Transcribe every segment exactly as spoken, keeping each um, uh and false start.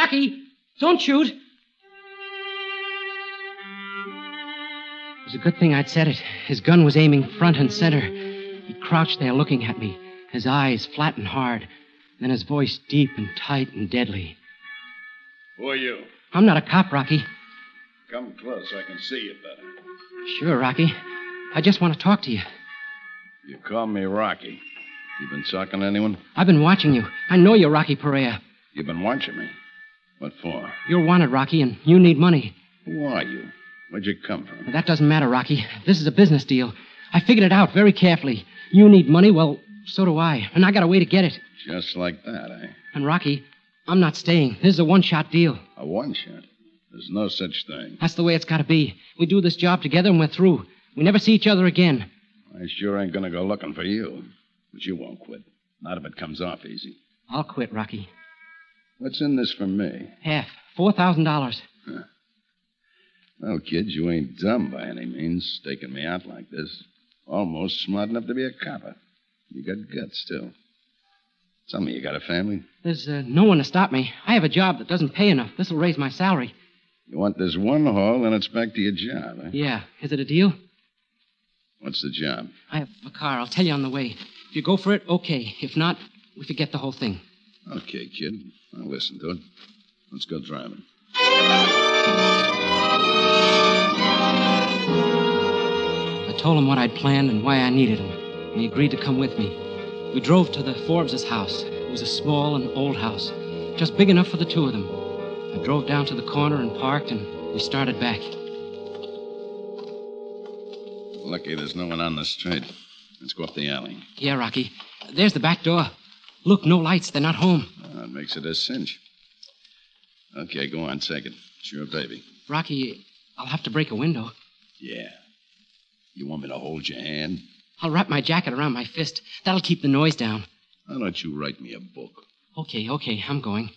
Rocky, don't shoot. It was a good thing I'd said it. His gun was aiming front and center. He crouched there looking at me, his eyes flat and hard, then his voice deep and tight and deadly. Who are you? I'm not a cop, Rocky. Come close so I can see you better. Sure, Rocky. I just want to talk to you. You call me Rocky. You been talking to anyone? I've been watching you. I know you're Rocky Perea. You've been watching me? What for? You're wanted, Rocky, and you need money. Who are you? Where'd you come from? Well, that doesn't matter, Rocky. This is a business deal. I figured it out very carefully. You need money, well, so do I. And I got a way to get it. Just like that, eh? And, Rocky, I'm not staying. This is a one-shot deal. A one-shot? There's no such thing. That's the way it's got to be. We do this job together and we're through. We never see each other again. I sure ain't gonna go looking for you. But you won't quit. Not if it comes off easy. I'll quit, Rocky. What's in this for me? Half. Four thousand dollars. Huh. Well, kid, you ain't dumb by any means, staking me out like this. Almost smart enough to be a copper. You got guts, too. Tell me, you got a family? There's uh, no one to stop me. I have a job that doesn't pay enough. This'll raise my salary. You want this one haul, then it's back to your job, huh? Yeah. Is it a deal? What's the job? I have a car. I'll tell you on the way. If you go for it, okay. If not, we forget the whole thing. Okay, kid. I'll listen to it. Let's go driving. I told him what I'd planned and why I needed him, and he agreed to come with me. We drove to the Forbes' house. It was a small and old house, just big enough for the two of them. I drove down to the corner and parked, and we started back. Lucky there's no one on the street. Let's go up the alley. Yeah, Rocky. There's the back door. Look, no lights. They're not home. Oh, that makes it a cinch. Okay, go on, take it. It's your baby. Rocky, I'll have to break a window. Yeah. You want me to hold your hand? I'll wrap my jacket around my fist. That'll keep the noise down. Why don't you write me a book? Okay, okay, I'm going.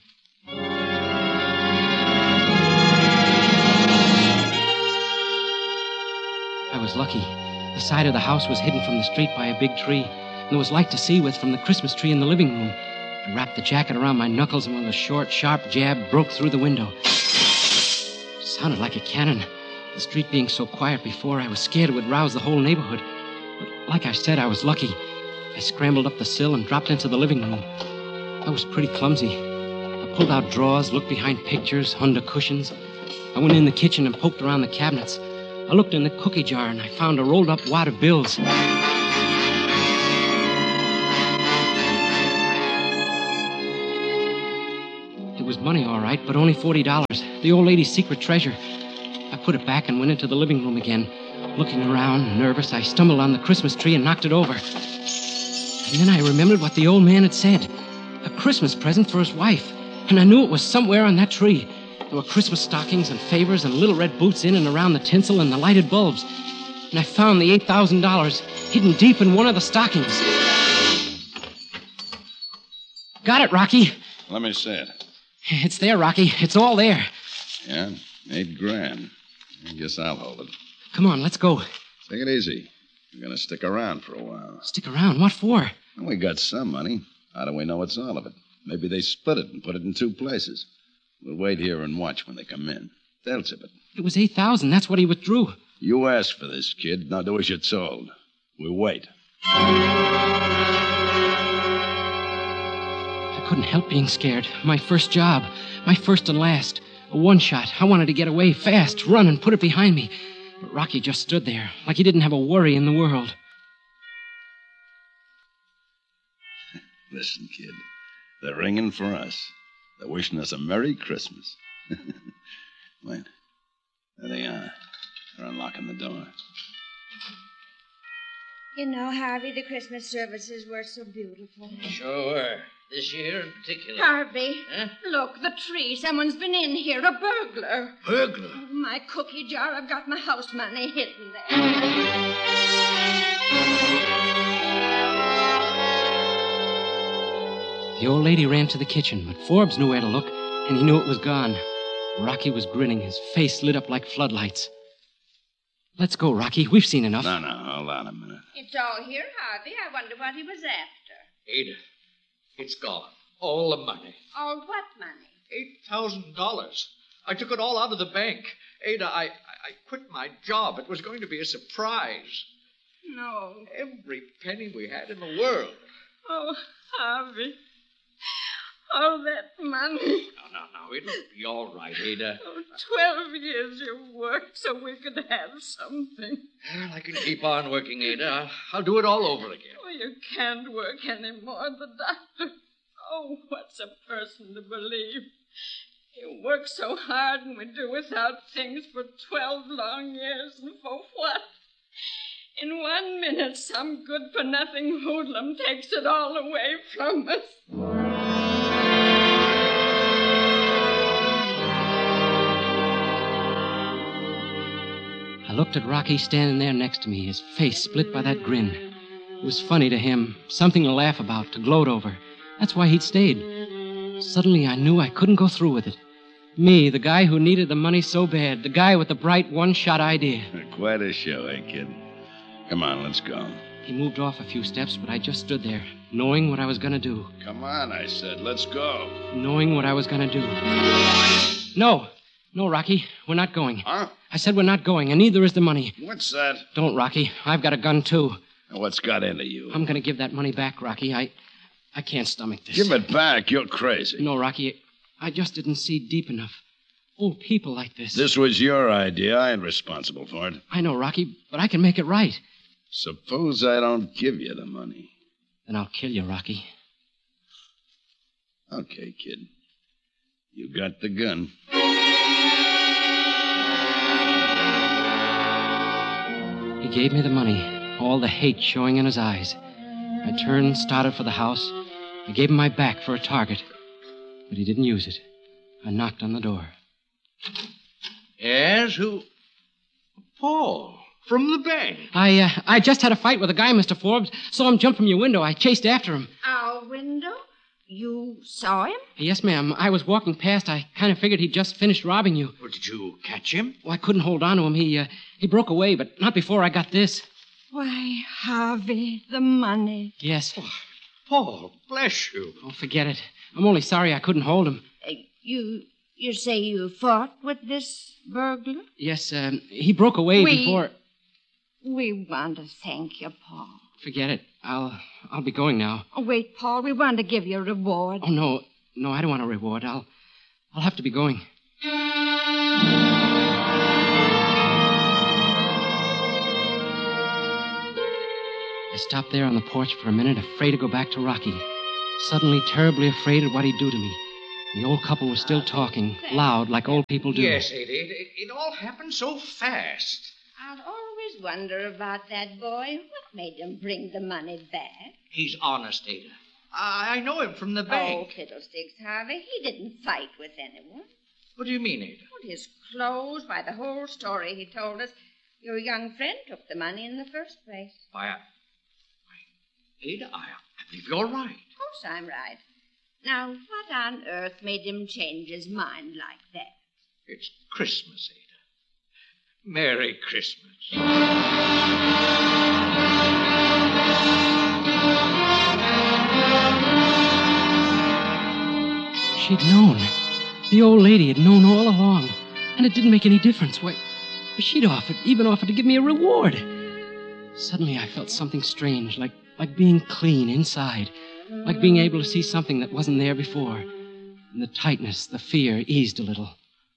I was lucky. The side of the house was hidden from the street by a big tree, and there was light to see with from the Christmas tree in the living room. I wrapped the jacket around my knuckles, and with a short, sharp jab, broke through the window. It sounded like a cannon. The street being so quiet before, I was scared it would rouse the whole neighborhood. But like I said, I was lucky. I scrambled up the sill and dropped into the living room. I was pretty clumsy. I pulled out drawers, looked behind pictures, under cushions. I went in the kitchen and poked around the cabinets. I looked in the cookie jar, and I found a rolled-up wad of bills. It was money, all right, but only forty dollars. The old lady's secret treasure. I put it back and went into the living room again. Looking around, nervous, I stumbled on the Christmas tree and knocked it over. And then I remembered what the old man had said. A Christmas present for his wife. And I knew it was somewhere on that tree. There were Christmas stockings and favors and little red boots in and around the tinsel and the lighted bulbs. And I found the eight thousand dollars hidden deep in one of the stockings. Got it, Rocky. Let me see it. It's there, Rocky. It's all there. Yeah, eight grand. I guess I'll hold it. Come on, let's go. Take it easy. We're going to stick around for a while. Stick around? What for? Well, we got some money. How do we know it's all of it? Maybe they split it and put it in two places. We'll wait here and watch when they come in. They'll tip it. It was eight thousand dollars. That's what he withdrew. You asked for this, kid. Now do as you're told. We wait. I couldn't help being scared. My first job. My first and last. A one-shot. I wanted to get away fast, run, and put it behind me. But Rocky just stood there, like he didn't have a worry in the world. Listen, kid. They're ringing for us. They're wishing us a Merry Christmas. Wait. There they are. They're unlocking the door. You know, Harvey, the Christmas services were so beautiful. Sure were. This year in particular. Harvey, Huh? look, the tree. Someone's been in here, a burglar. Burglar? Oh, my cookie jar, I've got my house money hidden there. The old lady ran to the kitchen, but Forbes knew where to look, and he knew it was gone. Rocky was grinning, his face lit up like floodlights. Let's go, Rocky. We've seen enough. No, no, hold on a minute. It's all here, Harvey. I wonder what he was after. Ada, it's gone. All the money. All what money? Eight thousand dollars. I took it all out of the bank. Ada, I, I quit my job. It was going to be a surprise. No. Every penny we had in the world. Oh, Harvey. All that money. No, no, no. It'll be all right, Ada. Oh, twelve years you worked so we could have something. Well, I can keep on working, Ada. I'll, I'll do it all over again. Oh, you can't work anymore. The doctor. Oh, what's a person to believe? You work so hard and we do without things for twelve long years, and for what? In one minute, some good-for-nothing hoodlum takes it all away from us. I looked at Rocky standing there next to me, his face split by that grin. It was funny to him, something to laugh about, to gloat over. That's why he'd stayed. Suddenly I knew I couldn't go through with it. Me, the guy who needed the money so bad, the guy with the bright one-shot idea. Quite a show, eh, kid? Come on, let's go. He moved off a few steps, but I just stood there, knowing what I was going to do. Come on, I said, let's go. Knowing what I was going to do. No. No, Rocky, we're not going. Huh? I said we're not going, and neither is the money. What's that? Don't, Rocky. I've got a gun, too. What's got into you? I'm going to give that money back, Rocky. I I can't stomach this. Give it back. You're crazy. No, Rocky. I just didn't see deep enough. Old people like this. This was your idea. I ain't responsible for it. I know, Rocky, but I can make it right. Suppose I don't give you the money. Then I'll kill you, Rocky. Okay, kid. You got the gun. He gave me the money, all the hate showing in his eyes. I turned, started for the house. I gave him my back for a target, but he didn't use it. I knocked on the door. Yes, who? Paul, from the bank. I, uh, I just had a fight with a guy, Mister Forbes. Saw him jump from your window. I chased after him. Our window? You saw him? Yes, ma'am. I was walking past. I kind of figured he'd just finished robbing you. Well, did you catch him? Well, I couldn't hold on to him. He, uh, he broke away, but not before I got this. Why, Harvey, the money. Yes. Oh, Paul, bless you. Oh, forget it. I'm only sorry I couldn't hold him. Uh, you you say you fought with this burglar? Yes, um, he broke away We- before... We want to thank you, Paul. Forget it. I'll I'll be going now. Oh, wait, Paul. We want to give you a reward. Oh, no. No, I don't want a reward. I'll I'll have to be going. I stopped there on the porch for a minute, afraid to go back to Rocky. Suddenly, terribly afraid of what he'd do to me. The old couple was still talking, loud, like old people do. Yes, Ada, it, it, it all happened so fast. I'll always wonder about that boy. What made him bring the money back? He's honest, Ada. I, I know him from the Oh, bank. fiddlesticks, Harvey. He didn't fight with anyone. What do you mean, Ada? Well, his clothes, by the whole story he told us, your young friend took the money in the first place. Why, I, why, Ada, I, I believe you're right. Of course I'm right. Now, what on earth made him change his mind like that? It's Christmas, Ada. Merry Christmas. She'd known. The old lady had known all along. And it didn't make any difference. Why, she'd offered, even offered to give me a reward. Suddenly I felt something strange, like, like being clean inside. Like being able to see something that wasn't there before. And the tightness, the fear eased a little.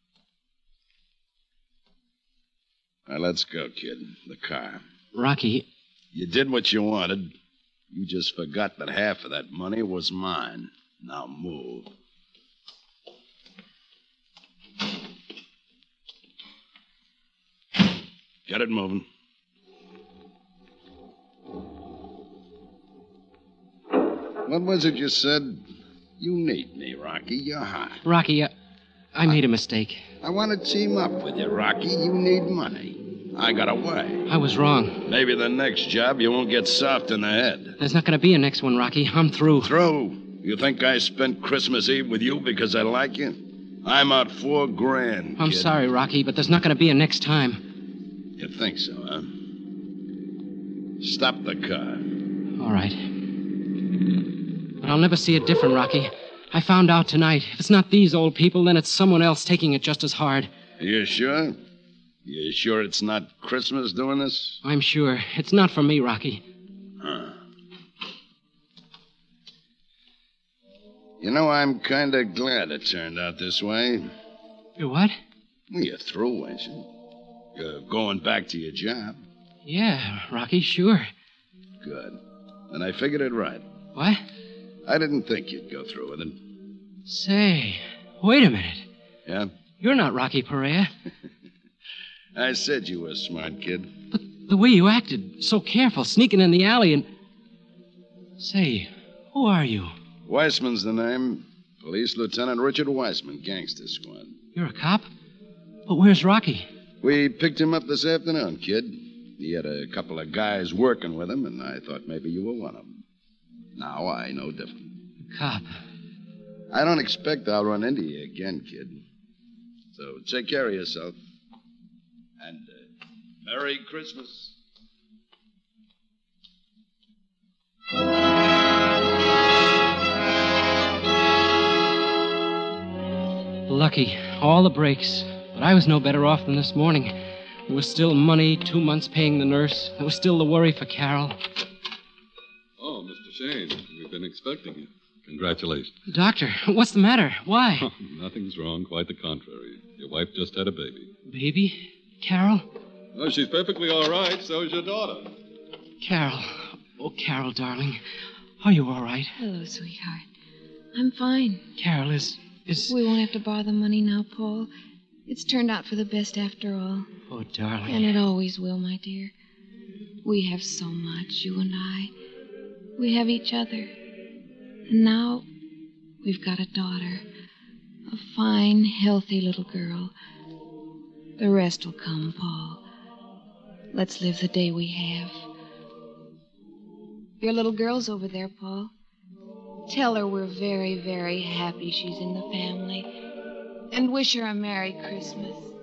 Now, let's go, kid. The car. Rocky, You did what you wanted. You just forgot that half of that money was mine. Now move. Get it moving. What was it you said? You need me, Rocky. You're hot. Rocky, uh, I made a mistake. I want to team up with you, Rocky. You need money. I got away. I was wrong. Maybe the next job you won't get soft in the head. There's not going to be a next one, Rocky. I'm through. Through? You think I spent Christmas Eve with you because I like you? I'm out four grand, I'm kid. sorry, Rocky, but there's not going to be a next time. You think so, huh? Stop the car. All right. But I'll never see it different, Rocky. I found out tonight. If it's not these old people, then it's someone else taking it just as hard. You sure? You sure it's not Christmas doing this? I'm sure. It's not for me, Rocky. Huh. You know, I'm kind of glad it turned out this way. You what? Well, you're through, ain't you? You're going back to your job. Yeah, Rocky, sure. Good. Then I figured it right. What? I didn't think you'd go through with it. Say, wait a minute. Yeah? You're not Rocky Perea. I said you were a smart kid. But the way you acted, so careful, sneaking in the alley and... Say, who are you? Weissman's the name. Police Lieutenant Richard Weissman, Gangster Squad. You're a cop? But where's Rocky? We picked him up this afternoon, kid. He had a couple of guys working with him, and I thought maybe you were one of them. Now I know different. A cop. I don't expect I'll run into you again, kid. So take care of yourself. And uh, Merry Christmas. Lucky. All the breaks. But I was no better off than this morning. There was still money, two months paying the nurse. There was still the worry for Carol. Oh, Mister Shane, we've been expecting you. Congratulations. Doctor, what's the matter? Why? Nothing's wrong, quite the contrary. Your wife just had a baby. Baby? Carol? Oh, she's perfectly all right. So is your daughter. Carol. Oh, Carol, darling. Are you all right? Hello, sweetheart. I'm fine. Carol, is... is... We won't have to borrow the money now, Paul. It's turned out for the best after all. Oh, darling. And it always will, my dear. We have so much, you and I. We have each other. And now we've got a daughter. A fine, healthy little girl. The rest will come, Paul. Let's live the day we have. Your little girl's over there, Paul. Tell her we're very, very happy she's in the family. And wish her a Merry Christmas.